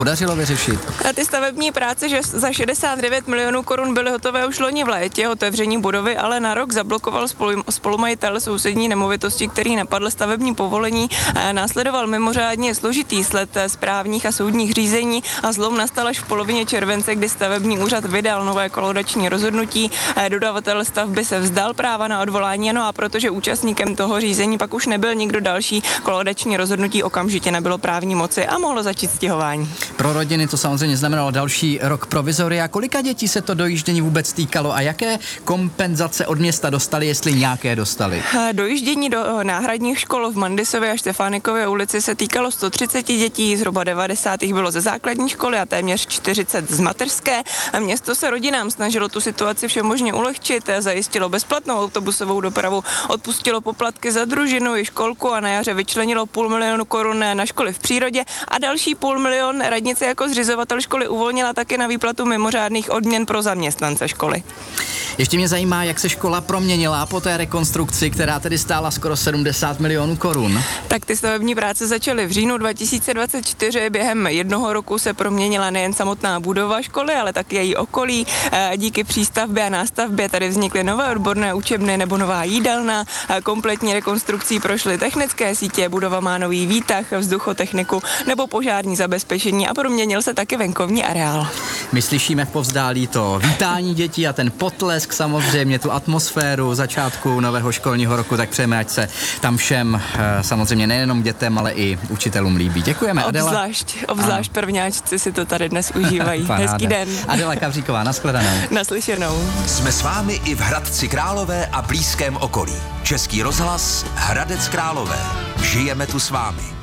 podařilo vyřešit? A ty stavební práce, že za 69 milionů korun byly hotové už loni v létě, otevření budovy ale na rok zablokoval spolumajitel sousední nemovitosti, který napadl stavební povolení. Následoval mimořádně složitý sled správních a soudních řízení a zlom nastal až v polovině července, kdy stavební úřad vydal nové kolaudační rozhodnutí. Dodavatel stavby se vzdal práva na odvolání, no a protože účastníkem toho řízení pak už nebyl nikdo další, kolaudační rozhodnutí okamžitě nebylo právní moci a mohlo začít stěhování. Pro rodiny to samozřejmě znamenalo další rok provizoria. Kolika dětí se to dojíždění vůbec týkalo a jaké kompenzace od města dostali, jestli nějaké dostali? Dojíždění do náhradních škol v Mandisově a Štefánikově ulici se týkalo 130 dětí, zhruba 90 bylo ze základní školy a téměř 40 z mateřské. Město se rodinám snažilo tu situaci všemožně ulehčit, zajistilo bezplatnou autobusovou dopravu, odpustilo poplatky za družinu i školku a na jaře vyčlenilo 500 000 korun na školy v přírodě a další 500 000 radnice jako zřizovatel školy uvolnila také na výplatu mimořádných odměn pro zaměstnance školy. Ještě mě zajímá, jak se škola proměnila po té rekonstrukci, která tedy stála skoro 70 milionů korun. Tak ty stavební práce začaly v říjnu 2024. Během jednoho roku se proměnila nejen samotná budova školy, ale také její okolí. Díky přístavbě a nástavbě tady vznikly nové odborné učebny nebo nová jídelna. Kompletní rekonstrukcí prošly technické sítě, budova má nový výtah, vzduchotechniku nebo požární zabezpečení a proměnil se taky venkovní areál. My slyšíme v povzdálí to vítání dětí a ten potlesk, samozřejmě tu atmosféru začátku nového školního roku, tak přejeme, ať se tam všem, samozřejmě nejenom dětem, ale i učitelům líbí. Děkujeme, Adela. Obzvlášť prvňáčci si to tady dnes užívají. Hezký den. Adela Kavříková, nashledanou. Naslyšenou. Jsme s vámi i v Hradci Králové a blízkém okolí. Český rozhlas Hradec Králové. Žijeme tu s vámi.